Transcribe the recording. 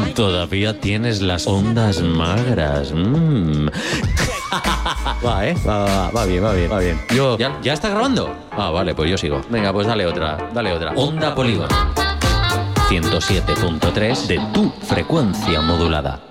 Todavía tienes las ondas magras. Va, va bien. Yo, ¿ya está grabando? Ah, vale, pues yo sigo. Venga, pues dale otra. Onda Polígono 107.3 de tu frecuencia modulada.